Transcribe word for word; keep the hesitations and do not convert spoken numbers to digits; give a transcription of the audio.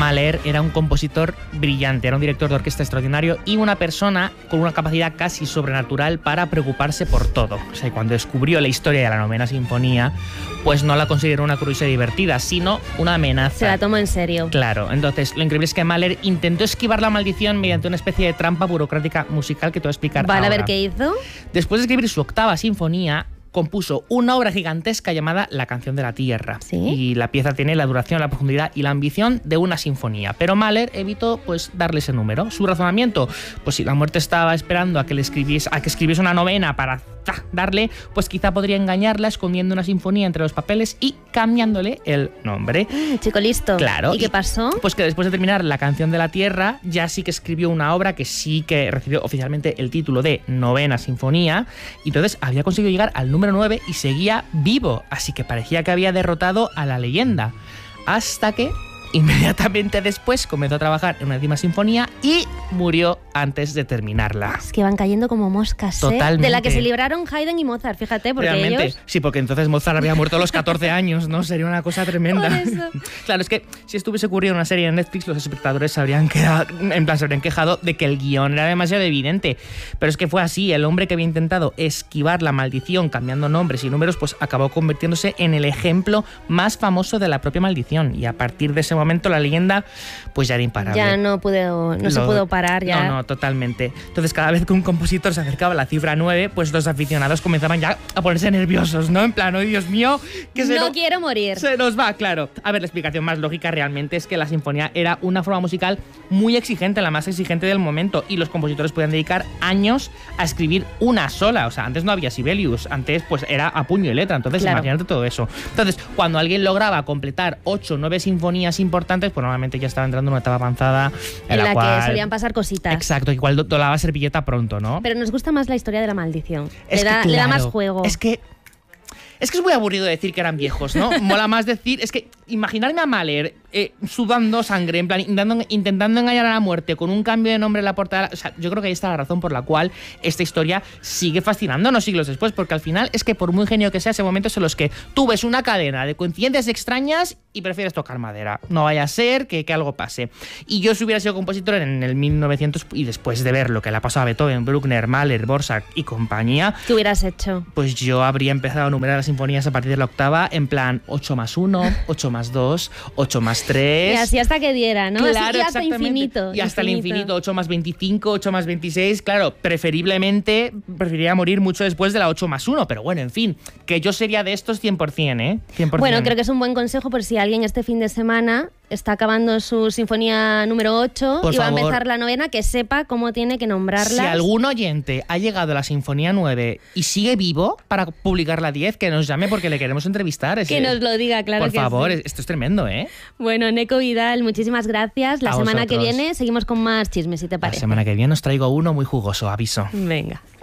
Mahler era un compositor brillante, era un director de orquesta extraordinario y una persona con una capacidad casi sobrenatural para preocuparse por todo. O sea, cuando descubrió la historia de la novena sinfonía, pues no la consideró una curiosidad divertida, sino una amenaza. Se la tomó en serio. Claro, entonces lo increíble es que Mahler intentó esquivar la maldición mediante una especie de trampa burocrática musical que te voy a explicar Vale, ahora. a ver qué hizo. Después de escribir su octava sinfonía, compuso una obra gigantesca llamada La canción de la Tierra. ¿Sí? Y la pieza tiene la duración, la profundidad y la ambición de una sinfonía. Pero Mahler evitó pues darle ese número. Su razonamiento, pues si la muerte estaba esperando a que le escribiese, a que escribiese una novena para ¡ah! darle, pues quizá podría engañarla escondiendo una sinfonía entre los papeles y cambiándole el nombre. Chico listo. Claro. ¿Y qué pasó? Pues que después de terminar La canción de la Tierra, ya sí que escribió una obra que sí que recibió oficialmente el título de Novena Sinfonía, y entonces había conseguido llegar al número nueve y seguía vivo, así que parecía que había derrotado a la leyenda. Hasta que inmediatamente después comenzó a trabajar en una décima sinfonía y murió antes de terminarla. Es que van cayendo como moscas, ¿eh? Totalmente. De la que se libraron Haydn y Mozart, fíjate, porque Realmente, ellos... sí, porque entonces Mozart había muerto a los catorce años, ¿no? Sería una cosa tremenda. Por eso. Claro, es que si estuviese ocurrido una serie en Netflix, los espectadores se habrían quedado, en plan, se habrían quejado de que el guión era demasiado evidente. Pero es que fue así, el hombre que había intentado esquivar la maldición cambiando nombres y números, pues acabó convirtiéndose en el ejemplo más famoso de la propia maldición. Y a partir de ese momento la leyenda pues ya era imparable. Ya no, pudo, no Lo, se pudo parar ya. No, no, totalmente. Entonces cada vez que un compositor se acercaba a la cifra nueve, pues los aficionados comenzaban ya a ponerse nerviosos, ¿no? En plan, ¡oh, Dios mío! Que se no no, quiero morir. Se nos va, claro. A ver, la explicación más lógica realmente es que la sinfonía era una forma musical muy exigente, la más exigente del momento, y los compositores podían dedicar años a escribir una sola. O sea, antes no había Sibelius, antes pues era a puño y letra, entonces claro. Imagínate todo eso. Entonces, cuando alguien lograba completar ocho o nueve sinfonías importantes, pues normalmente ya estaba entrando en una etapa avanzada en, en la, la cual... que solían pasar cositas. Exacto, igual dolaba servilleta pronto, ¿no? Pero nos gusta más la historia de la maldición. Es le, da, que, claro, le da más juego. Es que... Es que es muy aburrido decir que eran viejos, ¿no? Mola más decir... Es que imaginarme a Mahler eh, sudando sangre, en plan, intentando, intentando engañar a la muerte con un cambio de nombre en la portada... O sea, yo creo que ahí está la razón por la cual esta historia sigue fascinándonos siglos después, porque al final es que por muy genio que sea, ese momentos en los que tú ves una cadena de coincidencias extrañas y prefieres tocar madera. No vaya a ser que, que algo pase. Y yo si hubiera sido compositor en el mil novecientos y después de ver lo que le ha pasado a Beethoven, Bruckner, Mahler, Dvorak y compañía... ¿Qué hubieras hecho? Pues yo habría empezado a numerar las sinfonías a partir de la octava en plan ocho más uno, ocho más dos, ocho más tres... Y así hasta que diera, ¿no? Claro, así, y hasta exactamente. infinito. Y hasta infinito. el infinito, ocho más veinticinco, ocho más veintiséis... Claro, preferiblemente preferiría morir mucho después de la ocho más uno, pero bueno, en fin, que yo sería de estos cien por cien, ¿eh? cien por cien. Bueno, creo que es un buen consejo por si alguien este fin de semana está acabando su sinfonía número ocho Por y va favor. a empezar la novena, que sepa cómo tiene que nombrarlas. Si algún oyente ha llegado a la sinfonía nueve y sigue vivo para publicar la diez, que nos llame porque le queremos entrevistar. Ese... Que nos lo diga, claro Por que favor, sí. Esto es tremendo, ¿eh? Bueno, Neko Vidal, muchísimas gracias. La A semana vosotros. que viene seguimos con más chismes, si te parece. La semana que viene os traigo uno muy jugoso, aviso. Venga.